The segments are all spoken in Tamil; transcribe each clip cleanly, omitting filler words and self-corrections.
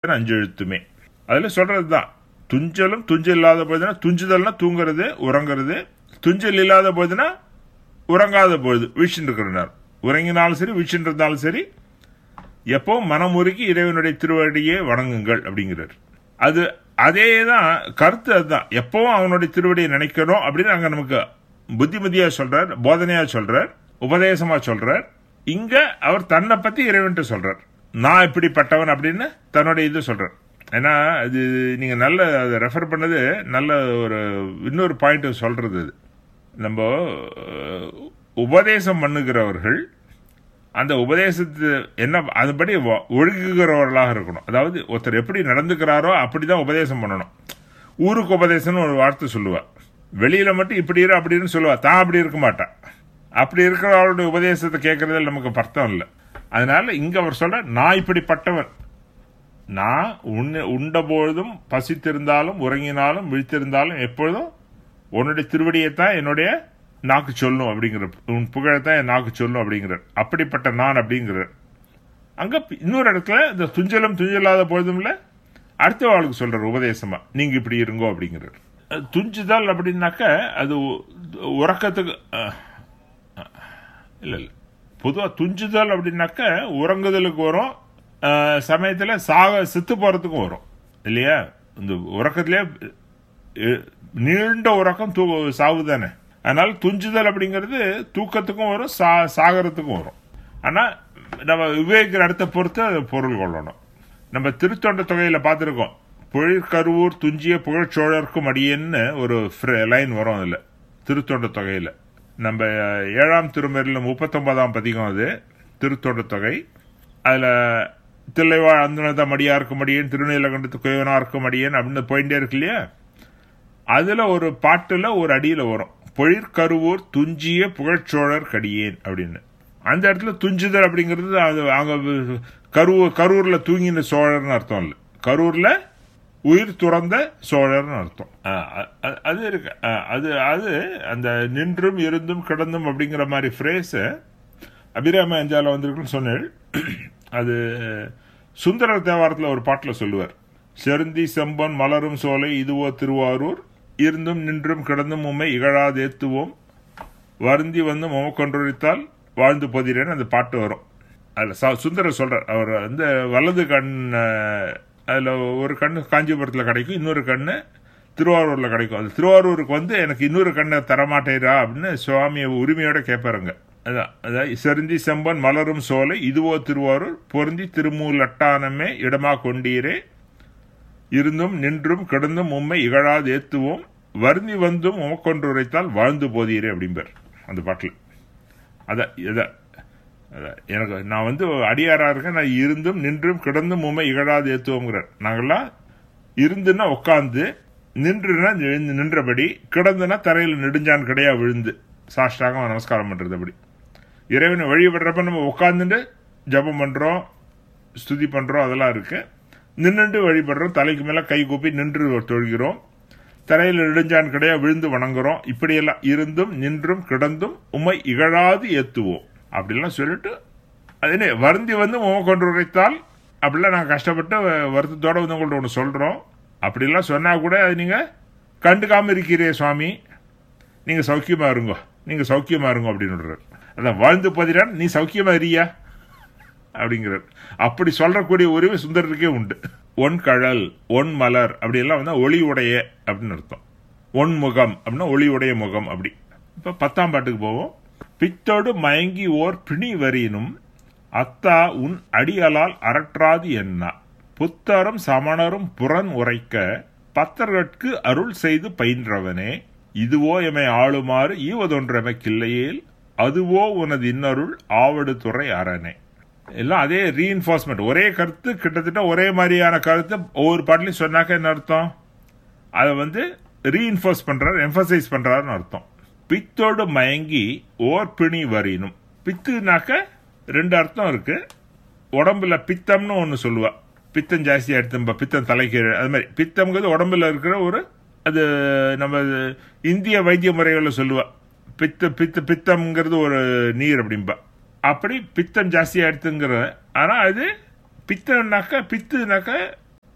அத்தனை 5 எழுத்துமே. அதில் சொல்றது தான். துஞ்சலும் துஞ்சல் இல்லாத போதுனா, துஞ்சுதல்னா தூங்குறது உறங்குறது, துஞ்சல் இல்லாத போதுனா உறங்காத பொழுது வீழ்ச்சின்னு இருக்கிறார். உறங்கினாலும் சரி வீழ்ச்சின்னு இருந்தாலும் சரி எப்பவும் மனமுருகி இறைவனுடைய திருவடியை வணங்குங்கள் அப்படிங்கிறார். அது அதே தான் கருத்து. அதுதான் எப்பவும் அவனுடைய திருவடியை நினைக்கணும் அப்படின்னு அங்க நமக்கு புத்திமதியா சொல்றார், போதனையா சொல்றார், உபதேசமா சொல்றார். இங்க அவர் தன்னை பத்தி இறைவன்ட்டு சொல்றார். நான் இப்படிப்பட்டவன் அப்படின்னு தன்னுடைய இது சொல்றார். ஏன்னா அது நீங்க நல்ல அதை ரெஃபர் பண்ணது நல்ல ஒரு இன்னொரு பாயிண்ட் சொல்றது. அது நம்ம உபதேசம் பண்ணுகிறவர்கள் அந்த உபதேசத்து என்ன அதுபடி ஒழுகுகிறவர்களாக இருக்கணும். அதாவது ஒருத்தர் எப்படி நடந்துக்கிறாரோ அப்படிதான் உபதேசம் பண்ணணும். ஊருக்கு உபதேசம்னு ஒரு வார்த்தை சொல்லுவா, வெளியில மட்டும் இப்படி இரு அப்படின்னு சொல்லுவா, தான் அப்படி இருக்க மாட்டான். அப்படி இருக்கிறவருடைய உபதேசத்தை கேட்கறதுல நமக்கு பர்த்தம் இல்லை. அதனால இங்க அவர் சொல்ற, நான் இப்படிப்பட்டவன், நான் உண்ட பொழுதும் பசித்திருந்தாலும் உறங்கினாலும் விழித்திருந்தாலும் எப்பொழுதும் உன்னுடைய திருவடியைத்தான் என்னுடைய நாக்கு சொல்லும் அப்படிங்கிற, உன் புகழத்தான் என் நாக்கு சொல்லும் அப்படிங்கிறார். அப்படிப்பட்ட நான் அப்படிங்கிறார். அங்க இன்னொரு இடத்துல இந்த துஞ்சலும் துஞ்சலாத பொழுதும்ல அடுத்த வாழ்க்கை சொல்றார் உபதேசமா, நீங்க இப்படி இருங்கோ அப்படிங்கிறார். துஞ்சுதல் அப்படின்னாக்க அது உறக்கத்துக்கு இல்ல இல்ல பொதுவா துஞ்சுதல் அப்படின்னாக்க உறங்குதலுக்கு வரும், சமயத்துல செத்து போறதுக்கும் வரும் இல்லையா. இந்த உறக்கத்திலே நீண்ட உறக்கம் சாவு தானே. அதனால துஞ்சுதல் அப்படிங்கிறது தூக்கத்துக்கும் வரும், சாகரத்துக்கும் வரும். ஆனா நம்ம விவேகிற இடத்தை பொறுத்து அதை பொருள் கொள்ளணும். நம்ம திருத்தொண்ட தொகையில பார்த்திருக்கோம், புழிற்கருவூர் துஞ்சிய புகழ்ச்சோழர்க்கும் அடியேன்னு ஒரு லைன் வரும் அதுல திருத்தொண்ட தொகையில. நம்ம 7ஆம் திருமுறையில் 39ஆம் பதிகம் அது திருத்தொண்ட தொகை. அதுல தில்லைவாழ் அந்துணத மடியாருக்கும் அடியேன், திருநீலகண்டத்து குயவனாருக்கும் அடியேன் அப்படின்னு போயிட்டே இருக்கு இல்லையா. அதுல ஒரு பாட்டுல ஒரு அடியில வரும், பொழிற்கருவூர் துஞ்சிய புகழ்ச்சோழர் கடியேன் அப்படின்னு. அந்த இடத்துல துஞ்சுதல் அப்படிங்கிறது அங்க கரூர்ல தூங்கின சோழர்னு அர்த்தம் இல்ல, கரூர்ல உயிர் துறந்த சோழர்னு அர்த்தம். அது இருக்கு. அது அந்த நின்றும் இருந்தும் கிடந்தும் அப்படிங்கிற மாதிரி ஃப்ரேஸ் அபிராம அஞ்சால வந்திருக்குன்னு சொன்னேன். அது சுந்தரர் தேவாரத்தில் ஒரு பாட்டுல சொல்லுவார், செருந்தி செம்பன் மலரும் சோலை இதுவோ திருவாரூர், இருந்தும் நின்றும் கிடந்தும் உம்மை இகழாதேத்துவோம், வருந்தி வந்து முமக்கொன்றொழித்தால் வாழ்ந்து போதிரேன்னு அந்த பாட்டு வரும். அதுல சுந்தரர் சொல்றார், அவர் வந்து வலது கண் அதுல ஒரு கண்ணு காஞ்சிபுரத்துல கிடைக்கும், இன்னொரு கண்ணு திருவாரூர்ல கிடைக்கும். அது திருவாரூருக்கு வந்து எனக்கு இன்னொரு கண்ணை தரமாட்டேரா அப்படின்னு சுவாமியை உரிமையோட கேட்பாருங்க. அதான் செருந்தி செம்பன் மலரும் சோலை இதுவோ திருவாரூர், பொருந்தி திருமூலட்டானமே இடமா கொண்டீரே, இருந்தும் நின்றும் கிடந்தும் உம்மை இகழாது ஏத்துவோம், வருந்தி வந்தும் உமக்கொன்று உரைத்தால் வாழ்ந்து போதீரே அப்படிம்பார் அந்த பாட்டில். அதான் எனக்கு நான் வந்து அடியாரா இருக்கேன், நான் இருந்தும் நின்றும் கிடந்தும் உம்மை இகழாது ஏத்துவோங்கிறார். நாங்கெல்லாம் இருந்துன்னா உட்காந்து, நின்றுனா நின்றபடி, கிடந்துனா தரையில் நெடுஞ்சான் கிடையா விழுந்து சாஷ்டாங்க நமஸ்காரம் பண்றது. அப்படி இறைவனை வழிபடுறப்ப நம்ம உட்காந்துட்டு ஜபம் பண்றோம், ஸ்துதி பண்றோம், அதெல்லாம் இருக்கு. நின்றுட்டு வழிபடுறோம், தலைக்கு மேல கை கூப்பி நின்று தொழுகிறோம், தரையில் நெடுஞ்சான் கிடையா விழுந்து வணங்குறோம். இப்படியெல்லாம் இருந்தும் நின்றும் கிடந்தும் உம்மை இகழாது ஏத்துவோம் அப்படிலாம் சொல்லிட்டு, அதே வருந்தி வந்து உமக்கொன்று உரைத்தால், அப்படிலாம் நாங்கள் கஷ்டப்பட்டு வருத்தத்தோட வந்து உங்கள்ட்ட ஒன்று சொல்றோம், அப்படிலாம் சொன்னா கூட அது நீங்க கண்டுக்காம இருக்கிறே சுவாமி, நீங்க சௌக்கியமா இருங்கோ, நீங்க சௌக்கியமா இருங்கோ அப்படின்னு. அதான் வாழ்ந்து போதிரான், நீ சௌக்கியமா இருக்கியா அப்படிங்கிறார். அப்படி சொல்றக்கூடிய உரிமை சுந்தரருக்கே உண்டு. ஒன் கழல் ஒன் மலர் அப்படி எல்லாம் வந்து ஒளி உடைய அப்படின்னு அர்த்தம். ஒன் முகம் அப்படின்னா ஒளி உடைய முகம். அப்படி இப்ப 10ஆம் பாட்டுக்கு போவோம். பித்தோடு மயங்கி ஓர் பிணி வரினும் அத்தா உன் அடியலால் அரற்றாது என்ன, புத்தரும் சமணரும் புறன் உரைக்க பத்தர்கட்கு அருள் செய்து பயின்றவனே, இதுவோ எமை ஆளுமாறு ஈவதொன்றமைக்கில்லையேல் அதுவோ உனது இன்னருள் ஆவடு துறை அரணே. எல்லாம் அதே ரீஎன்ஃபோர்ஸ்மெண்ட், ஒரே கருத்து, கிட்டத்தட்ட ஒரே மாதிரியான கருத்து ஒவ்வொரு பாட்டிலையும் சொன்னாக்க என்ன அர்த்தம், அதை வந்து ரீஎன்ஃபோர்ஸ் பண்றாரு, எம்பசைஸ் பண்றாருன்னு அர்த்தம். பித்தோடு மயங்கி ஓர் பிணி வரினும், பித்துனாக்க 2 அர்த்தம் இருக்கு. உடம்புல பித்தம்னு ஒன்னு சொல்லுவா, பித்தம் ஜாஸ்தியா எடுத்து பித்தம் தலைக்கு, அது மாதிரி பித்தம்ங்கிறது உடம்புல இருக்கிற ஒரு, அது நம்ம இந்திய வைத்திய முறைகளை சொல்லுவா, பித்தம்ங்கிறது ஒரு நீர் அப்படின்பா. அப்படி பித்தம் ஜாஸ்தியா எடுத்துங்கிற. ஆனா அது பித்துனாக்க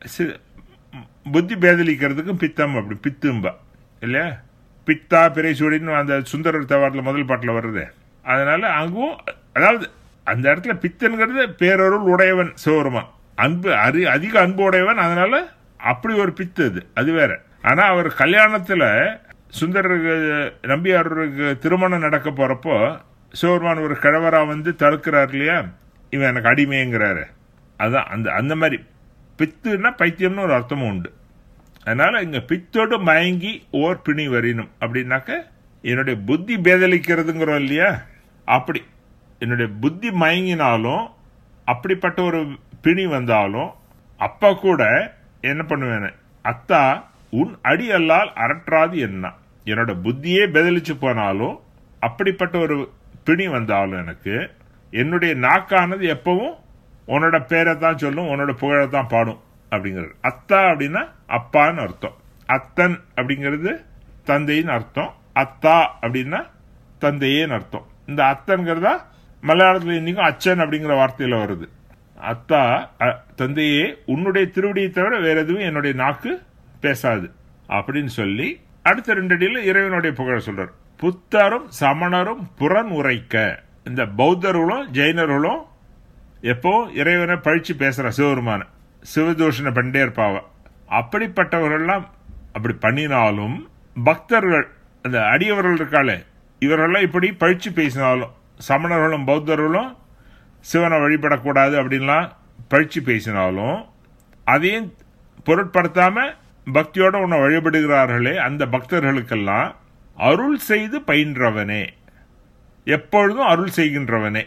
புத்தி பேதலிக்கிறதுக்கும் பித்தம் அப்படி பித்தும்பா இல்லையா, பித்தா பிறைசூடின்னு அந்த சுந்தரர் தேவாரத்தில் முதல் பாட்டில் வருது. அதனால அங்கும் அதாவது அந்த இடத்துல பித்தன்கிறது பேரருள் உடையவன் சிவபெருமான், அன்பு அதிக அன்பு உடையவன். அதனால அப்படி ஒரு பித்து அது வேற. ஆனா அவர் கல்யாணத்துல சுந்தரருக்கு நம்பியாருக்கு திருமணம் நடக்க போறப்போ சிவபெருமான் ஒரு கிழவரா வந்து தடுக்கிறார் இல்லையா, இவன் எனக்கு அடிமைங்கிறாரு. அதான் அந்த மாதிரி பித்துன்னா பைத்தியம்னு ஒரு அர்த்தமும் உண்டு. அதனால இங்க பித்தோடு மயங்கி ஓர் பிணி வரினும் அப்படின்னாக்க என்னுடைய புத்தி பேதலிக்கிறதுங்கிறோம் இல்லையா, அப்படி என்னுடைய புத்தி மயங்கினாலும் அப்படிப்பட்ட ஒரு பிணி வந்தாலும் அப்ப கூட என்ன பண்ணுவேன், அத்தா உன் அடி அல்லால் அரற்றாது என்ன, என்னோட புத்தியே பேதலிச்சு போனாலும் அப்படிப்பட்ட ஒரு பிணி வந்தாலும் எனக்கு என்னுடைய நாக்கானது எப்பவும் உன்னோட பேரை தான் சொல்லும், உன்னோட புகழை தான் பாடும் அப்படிங்கிறது. அத்தா அப்படின்னா அப்பான்னு அர்த்தம், அத்தன் அப்படிங்கிறது தந்தைன்னு அர்த்தம், அத்தா அப்படின்னா தந்தையேன்னு அர்த்தம். இந்த அத்தன்கிறதா மலையாளத்தில் இன்னைக்கும் அச்சன் அப்படிங்கிற வார்த்தையில வருது. அத்தா தந்தையே உன்னுடைய திருவடியை தவிர வேற எதுவும் என்னுடைய நாக்கு பேசாது அப்படின்னு சொல்லி அடுத்த 2 அடியில இறைவனுடைய புகழ சொல்றார். புத்தரும் சமணரும் புறன் உரைக்க, இந்த பௌத்தர்களும் ஜெயினர்களும் எப்போ இறைவனை பழிச்சு பேசுற சிவபெருமான சிவதூஷண பண்டே இருப்பாவ. அப்படிப்பட்டவர்கள்லாம் அப்படி பண்ணினாலும் பக்தர்கள் அந்த அடியவர்கள் இருக்காளே இவர்கள்லாம் இப்படி பழிச்சு பேசினாலும், சமணர்களும் பௌத்தர்களும் சிவனை வழிபடக்கூடாது அப்படின்லாம் பழிச்சு பேசினாலும் அதையும் பொருட்படுத்தாம பக்தியோட உன்னை வழிபடுகிறார்களே அந்த பக்தர்களுக்கெல்லாம் அருள் செய்து பயின்றவனே, எப்பொழுதும் அருள் செய்கின்றவனே.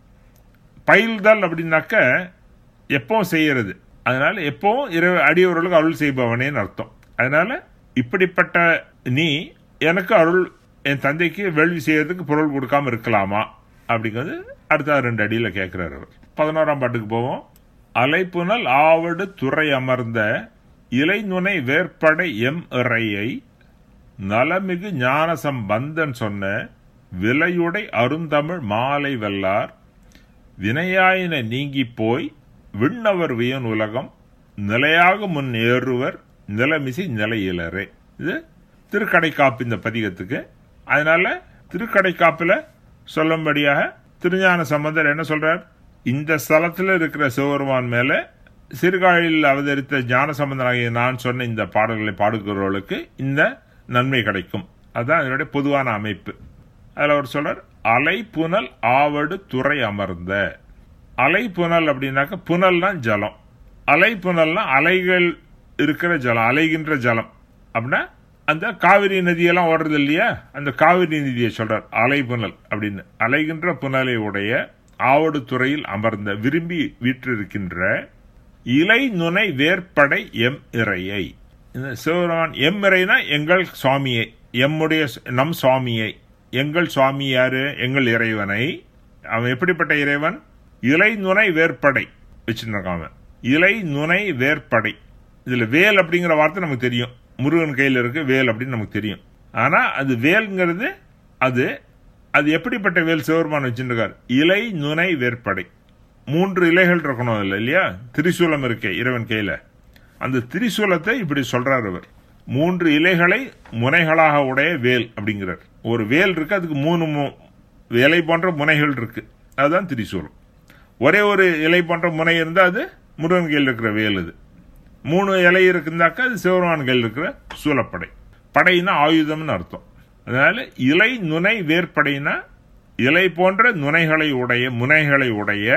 பயில்தல் அப்படின்னாக்க எப்பவும் செய்யறது, அதனால எப்பவும் அடியவர்களுக்கு அருள் செய்பவனேன்னு அர்த்தம். அதனால இப்படிப்பட்ட நீ எனக்கு அருள், என் தந்தைக்கு வேள்வி செய்யறதுக்கு பொருள் கொடுக்காம இருக்கலாமா அப்படிங்கிறது அடுத்த 2 அடியில கேட்கிறார் அவர். 11ஆம் பாட்டுக்கு போவோம். அலைப்புனல் ஆவடு துறை அமர்ந்த இலைநுனை வேற்படை எம் இறையை நலமிகு ஞான சம்பந்தன் சொன்ன விலையுடை அருந்தமிழ் மாலை வெல்லார் வினையாயின நீங்கி போய் விண்ணவர் வியன் உலகம் நிலையாக முன் ஏறுவர் நிலமிசை நிலையிலரே. இது திருக்கடைக்காப்பு இந்த பதிகத்துக்கு. அதனால திருக்கடைக்காப்புல சொல்லும்படியாக திருஞான சம்பந்தர் என்ன சொல்றார், இந்த ஸ்தலத்தில் இருக்கிற சிவபெருமான் மேல சிறுகாழில் அவதரித்த ஞான சம்பந்தனாகிய நான் சொன்ன இந்த பாடல்களை பாடுகிறவர்களுக்கு இந்த நன்மை கிடைக்கும். அதுதான் இதனுடைய பொதுவான அமைப்பு. அதுல அவர் சொல்றார், அலை புனல் ஆவடு துறை அமர்ந்த. அலை புனல் அப்படின்னாக்க புனல்னா ஜலம், அலை புனல்னா அலைகள் இருக்கிற ஜலம், அலைகின்ற ஜலம். அப்படின்னா அந்த காவிரி நதியெல்லாம் ஓடுறது இல்லையா, அந்த காவிரி நதியை சொல்றார் அலை புனல் அப்படின்னு. அலைகின்ற புனலை உடைய ஆவடு துறையில் அமர்ந்த விரும்பி வீற்றிருக்கின்ற இலை நுனை வேற்படை எம் இறையை. சிவபெருமான் எம் இறைனா எங்கள் சுவாமியை, எம்முடைய நம் சுவாமியை. எங்கள் சுவாமி யாரு, எங்கள் இறைவனை. அவன் எப்படிப்பட்ட இறைவன், இலை நுனை வேற்படை வச்சிருக்கான். இலை நுனை வேற்படை, இதுல வேல் அப்படிங்கிற வார்த்தை நமக்கு தெரியும், முருகன் கையில் இருக்கு வேல் அப்படின்னு நமக்கு தெரியும். ஆனா அது வேல்ங்கிறது அது அது எப்படிப்பட்ட வேல் சிவபெருமான் வச்சிருக்கார், இலை நுனை வேற்படை. 3 இலைகள் இருக்கணும் இல்லையா, திரிசூலம் இருக்கே இறைவன் கையில, அந்த திரிசூலத்தை இப்படி சொல்றார் அவர். 3 இலைகளை முனைகளாக உடைய வேல் அப்படிங்கிறார். ஒரு வேல் இருக்கு, அதுக்கு 3 இலை போன்ற முனைகள் இருக்கு, அதுதான் திரிசூலம். ஒரே ஒரு இலை போன்ற முனை இருந்தா அது முருகன் கையில் இருக்கிற வேல். இது 3 இலை இருக்குந்தாக்கா அது சிவபெருமான் கையில் இருக்கிற சூலப்படை. படைனா ஆயுதம்னு அர்த்தம். அதனால இலை நுனை வேற்படைனா இலை போன்ற நுனைகளை உடைய முனைகளை உடைய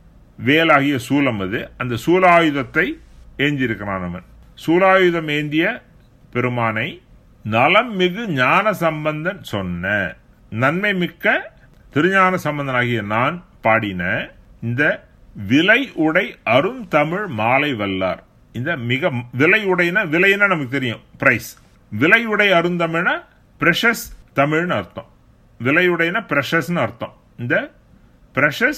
வேலாகிய சூலம். அது அந்த சூலாயுதத்தை ஏந்திருக்கிறான் அவன். சூலாயுதம் ஏந்திய பெருமானை நலம் மிகு ஞான சம்பந்தன் சொன்ன, நன்மை மிக்க திருஞான சம்பந்தனாகிய நான் பாடின இந்த விலை உடை அருந்தமிழ் மாலை வல்லார். இந்த மிக விலை உடைனா, விலைன்னா நமக்கு தெரியும் பிரைஸ், விலை உடை அருந்தமிழ்னா பிரஷஸ் தமிழ்னு அர்த்தம், விலையுடைனா பிரஷஸ்னு அர்த்தம். இந்த பிரஷஸ்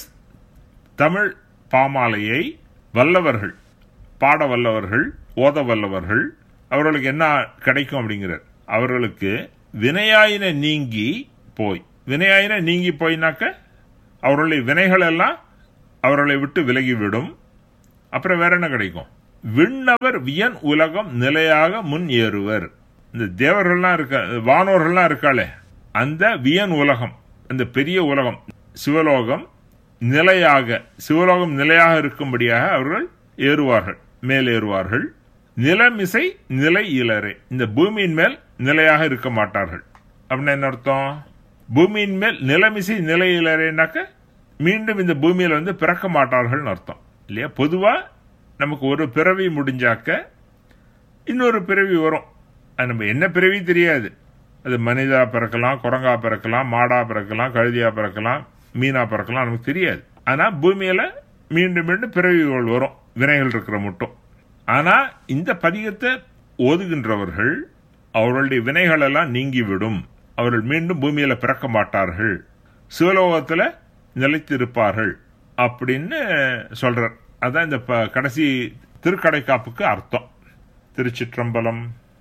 தமிழ் பாமாலையை வல்லவர்கள், பாட வல்லவர்கள், ஓத வல்லவர்கள், அவர்களுக்கு என்ன கிடைக்கும் அப்படிங்கிறார். அவர்களுக்கு வினையாயின நீங்கி போய், வினையாயின நீங்கி போயினாக்க அவர்களுடைய வினைகள் எல்லாம் அவர்களை விட்டு விலகிவிடும். அப்புறம் வேற என்ன கிடைக்கும், விண்ணவர் வியன் உலகம் நிலையாக முன் ஏறுவர். இந்த தேவர்கள்லாம் இருக்க, வானோர்கள்லாம் இருக்காளே, அந்த வியன் உலகம், அந்த பெரிய உலகம் சிவலோகம் நிலையாக, சிவலோகம் நிலையாக இருக்கும்படியாக அவர்கள் ஏறுவார்கள், மேலேறுவார்கள். நிலமிசை நிலை இலரே, இந்த பூமியின் மேல் நிலையாக இருக்க மாட்டார்கள். அப்படின்னா என்ன அர்த்தம்? பூமியின் மேல் நிலமிசை நிலை இலரேனாக்க மீண்டும் இந்த பூமியில வந்து பிறக்க மாட்டார்கள் அர்த்தம் இல்லையா? பொதுவா நமக்கு ஒரு பிறவி முடிஞ்சாக்க இன்னொரு பிறவி வரும். அது நம்ம என்ன பிறவி தெரியாது. அது மனிதா பிறக்கலாம், குரங்கா பிறக்கலாம், மாடா பிறக்கலாம், கழுதியா பிறக்கலாம், மீனா பிறக்கலாம், நமக்கு தெரியாது. ஆனா பூமியில மீண்டும் மீண்டும் பிறவிகள் வரும், வினைகள் இருக்கிற மட்டும். ஆனா இந்த பதிகத்தை ஓதுகின்றவர்கள் அவர்களுடைய வினைகள் எல்லாம் நீங்கிவிடும், அவர்கள் மீண்டும் பூமியில பிறக்க மாட்டார்கள், சிவலோகத்துல நிலைத்து இருப்பார்கள் அப்படின்னு சொல்றார். அதான் இந்த கடைசி திருக்கடைக்காப்புக்கு அர்த்தம். திருச்சிற்றம்பலம்.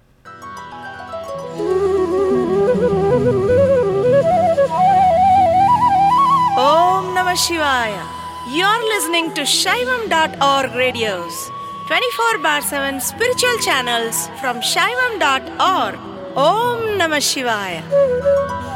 Om Namah Shivaya. You're listening to Shaivam.org radios, 24/7 spiritual channels from Shaivam.org. Om Namah Shivaya.